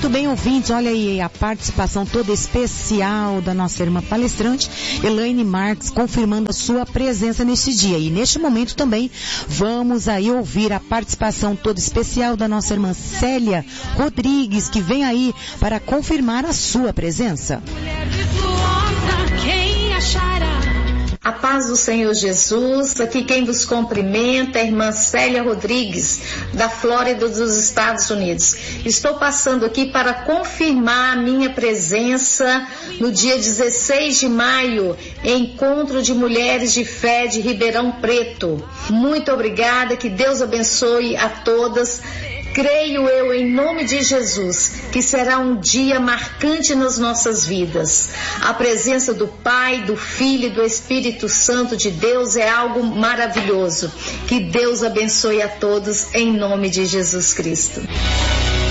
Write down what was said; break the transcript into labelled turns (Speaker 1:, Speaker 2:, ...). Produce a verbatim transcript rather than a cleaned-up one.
Speaker 1: Muito bem, ouvintes, olha aí a participação toda especial da nossa irmã palestrante, Elaine Marques, confirmando a sua presença neste dia. E neste momento também vamos aí ouvir a participação toda especial da nossa irmã Célia Rodrigues, que vem aí para confirmar a sua presença.
Speaker 2: A paz do Senhor Jesus, aqui quem vos cumprimenta é a irmã Célia Rodrigues, da Flórida dos Estados Unidos. Estou passando aqui para confirmar a minha presença no dia dezesseis de maio, Encontro de Mulheres de Fé de Ribeirão Preto. Muito obrigada, que Deus abençoe a todas. Creio eu, em nome de Jesus, que será um dia marcante nas nossas vidas. A presença do Pai, do Filho e do Espírito Santo de Deus é algo maravilhoso. Que Deus abençoe a todos, em nome de Jesus Cristo.